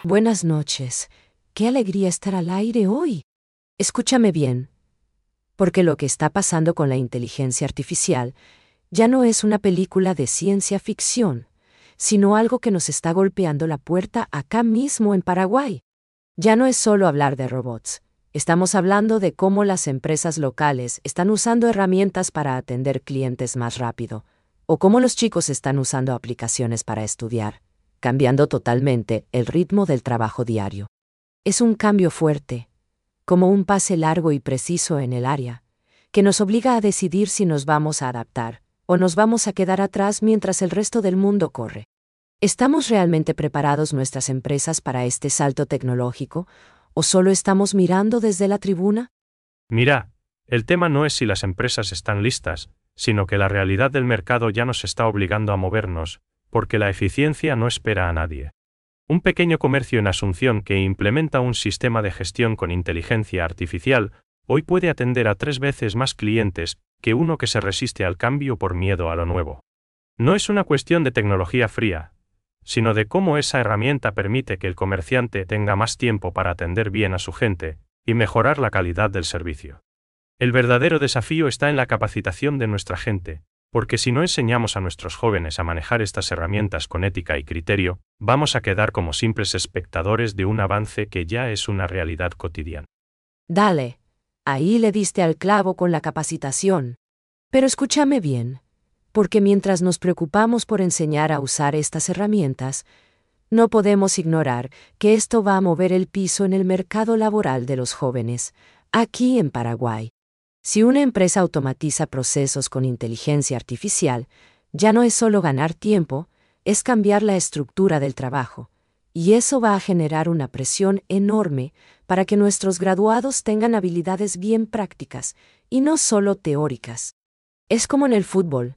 Buenas noches. Qué alegría estar al aire hoy. Escúchame bien, porque lo que está pasando con la inteligencia artificial ya no es una película de ciencia ficción, sino algo que nos está golpeando la puerta acá mismo en Paraguay. Ya no es solo hablar de robots. Estamos hablando de cómo las empresas locales están usando herramientas para atender clientes más rápido, o cómo los chicos están usando aplicaciones para estudiar, cambiando totalmente el ritmo del trabajo diario. Es un cambio fuerte, como un pase largo y preciso en el área, que nos obliga a decidir si nos vamos a adaptar o nos vamos a quedar atrás mientras el resto del mundo corre. ¿Estamos realmente preparados nuestras empresas para este salto tecnológico o solo estamos mirando desde la tribuna? Mira, el tema no es si las empresas están listas, sino que la realidad del mercado ya nos está obligando a movernos, porque la eficiencia no espera a nadie. Un pequeño comercio en Asunción que implementa un sistema de gestión con inteligencia artificial hoy puede atender a 3 veces más clientes que uno que se resiste al cambio por miedo a lo nuevo. No es una cuestión de tecnología fría, sino de cómo esa herramienta permite que el comerciante tenga más tiempo para atender bien a su gente y mejorar la calidad del servicio. El verdadero desafío está en la capacitación de nuestra gente, porque si no enseñamos a nuestros jóvenes a manejar estas herramientas con ética y criterio, vamos a quedar como simples espectadores de un avance que ya es una realidad cotidiana. Dale, ahí le diste al clavo con la capacitación. Pero escúchame bien, porque mientras nos preocupamos por enseñar a usar estas herramientas, no podemos ignorar que esto va a mover el piso en el mercado laboral de los jóvenes, aquí en Paraguay. Si una empresa automatiza procesos con inteligencia artificial, ya no es solo ganar tiempo, es cambiar la estructura del trabajo. Y eso va a generar una presión enorme para que nuestros graduados tengan habilidades bien prácticas y no solo teóricas. Es como en el fútbol.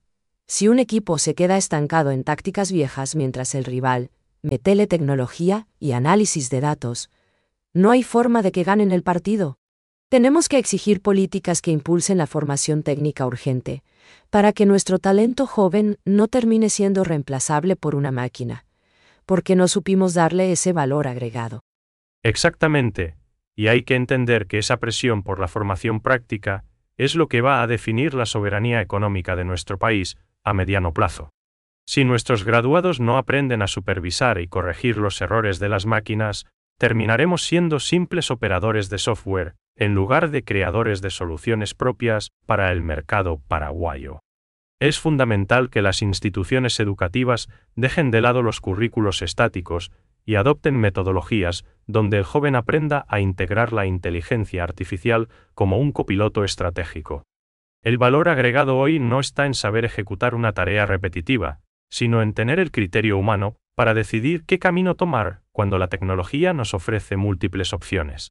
Si un equipo se queda estancado en tácticas viejas mientras el rival mete tecnología y análisis de datos, no hay forma de que ganen el partido. Tenemos que exigir políticas que impulsen la formación técnica urgente, para que nuestro talento joven no termine siendo reemplazable por una máquina, porque no supimos darle ese valor agregado. Exactamente, y hay que entender que esa presión por la formación práctica es lo que va a definir la soberanía económica de nuestro país a mediano plazo. Si nuestros graduados no aprenden a supervisar y corregir los errores de las máquinas, terminaremos siendo simples operadores de software, en lugar de creadores de soluciones propias para el mercado paraguayo. Es fundamental que las instituciones educativas dejen de lado los currículos estáticos y adopten metodologías donde el joven aprenda a integrar la inteligencia artificial como un copiloto estratégico. El valor agregado hoy no está en saber ejecutar una tarea repetitiva, sino en tener el criterio humano para decidir qué camino tomar cuando la tecnología nos ofrece múltiples opciones.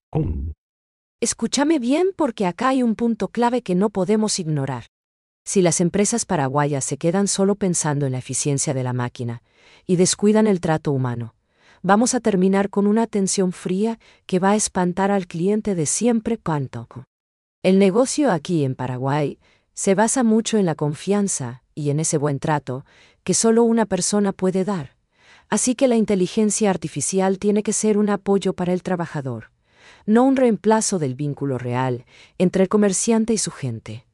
Escúchame bien porque acá hay un punto clave que no podemos ignorar. Si las empresas paraguayas se quedan solo pensando en la eficiencia de la máquina y descuidan el trato humano, vamos a terminar con una atención fría que va a espantar al cliente de siempre cuanto. El negocio aquí en Paraguay se basa mucho en la confianza y en ese buen trato que solo una persona puede dar. Así que la inteligencia artificial tiene que ser un apoyo para el trabajador, no un reemplazo del vínculo real entre el comerciante y su gente.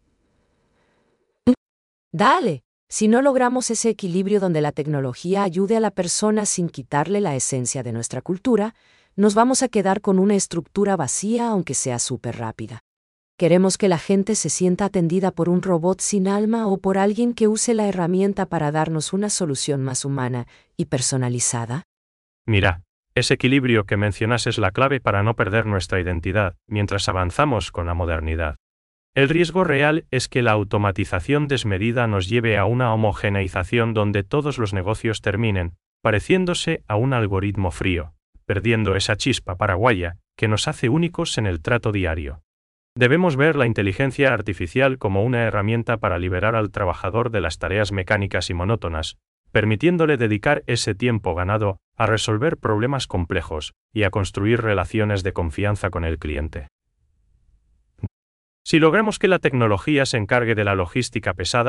Dale, si no logramos ese equilibrio donde la tecnología ayude a la persona sin quitarle la esencia de nuestra cultura, nos vamos a quedar con una estructura vacía aunque sea súper rápida. ¿Queremos que la gente se sienta atendida por un robot sin alma o por alguien que use la herramienta para darnos una solución más humana y personalizada? Mira, ese equilibrio que mencionas es la clave para no perder nuestra identidad mientras avanzamos con la modernidad. El riesgo real es que la automatización desmedida nos lleve a una homogeneización donde todos los negocios terminen pareciéndose a un algoritmo frío, perdiendo esa chispa paraguaya que nos hace únicos en el trato diario. Debemos ver la inteligencia artificial como una herramienta para liberar al trabajador de las tareas mecánicas y monótonas, permitiéndole dedicar ese tiempo ganado a resolver problemas complejos y a construir relaciones de confianza con el cliente. Si logramos que la tecnología se encargue de la logística pesada,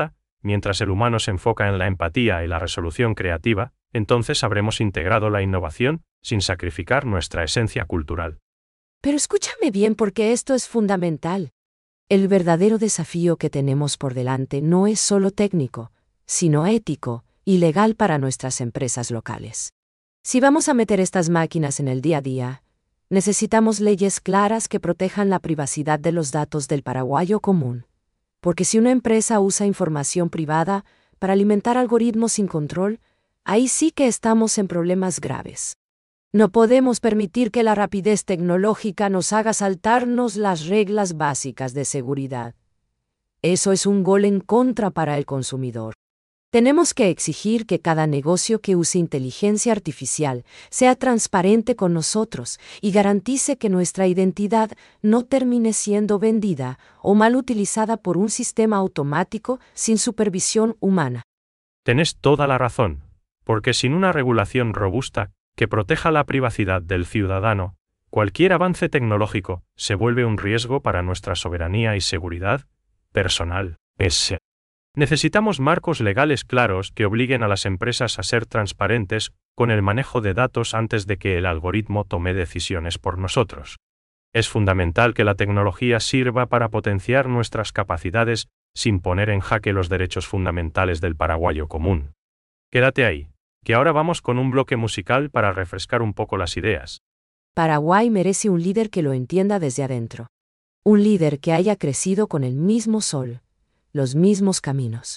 mientras el humano se enfoca en la empatía y la resolución creativa, entonces habremos integrado la innovación sin sacrificar nuestra esencia cultural. Pero escúchame bien porque esto es fundamental. El verdadero desafío que tenemos por delante no es solo técnico, sino ético y legal para nuestras empresas locales. Si vamos a meter estas máquinas en el día a día, necesitamos leyes claras que protejan la privacidad de los datos del paraguayo común. Porque si una empresa usa información privada para alimentar algoritmos sin control, ahí sí que estamos en problemas graves. No podemos permitir que la rapidez tecnológica nos haga saltarnos las reglas básicas de seguridad. Eso es un gol en contra para el consumidor. Tenemos que exigir que cada negocio que use inteligencia artificial sea transparente con nosotros y garantice que nuestra identidad no termine siendo vendida o mal utilizada por un sistema automático sin supervisión humana. Tenés toda la razón, porque sin una regulación robusta que proteja la privacidad del ciudadano, cualquier avance tecnológico se vuelve un riesgo para nuestra soberanía y seguridad personal. Necesitamos marcos legales claros que obliguen a las empresas a ser transparentes con el manejo de datos antes de que el algoritmo tome decisiones por nosotros. Es fundamental que la tecnología sirva para potenciar nuestras capacidades sin poner en jaque los derechos fundamentales del paraguayo común. Quédate ahí, que ahora vamos con un bloque musical para refrescar un poco las ideas. Paraguay merece un líder que lo entienda desde adentro. Un líder que haya crecido con el mismo sol, los mismos caminos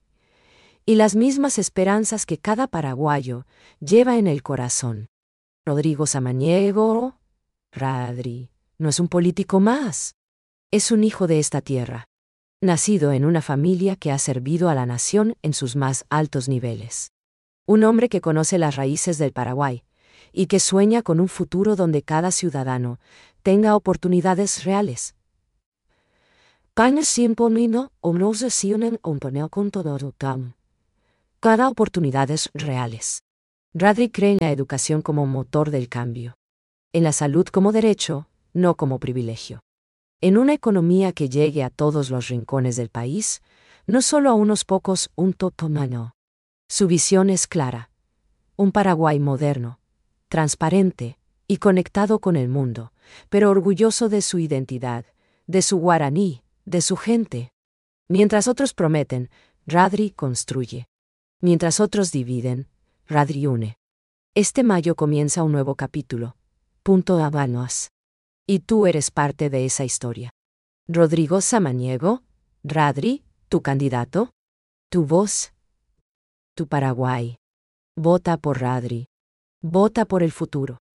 y las mismas esperanzas que cada paraguayo lleva en el corazón. Rodrigo Samaniego, Radri, no es un político más. Es un hijo de esta tierra, nacido en una familia que ha servido a la nación en sus más altos niveles. Un hombre que conoce las raíces del Paraguay y que sueña con un futuro donde cada ciudadano tenga oportunidades reales. Cada oportunidades reales. Radri cree en la educación como motor del cambio. En la salud como derecho, no como privilegio. En una economía que llegue a todos los rincones del país, no solo a unos pocos, un totomano. Su visión es clara. Un Paraguay moderno, transparente y conectado con el mundo, pero orgulloso de su identidad, de su guaraní, de su gente. Mientras otros prometen, Radri construye. Mientras otros dividen, Radri une. Este mayo comienza un nuevo capítulo. Punto Habanos. Y tú eres parte de esa historia. Rodrigo Samaniego, Radri, tu candidato, tu voz, tu Paraguay. Vota por Radri. Vota por el futuro.